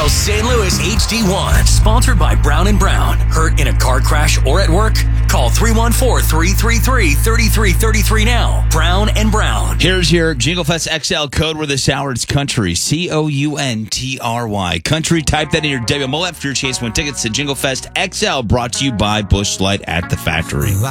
XL St. Louis HD1. Sponsored by Brown & Brown. Hurt in a car crash or at work? Call 314-333-3333 now. Brown & Brown. Here's your Jingle Fest XL code word this hour. It's country. COUNTRY. Country. Type that in your WMOF for your chance to win tickets to Jingle Fest XL, brought to you by Busch Light at the Factory.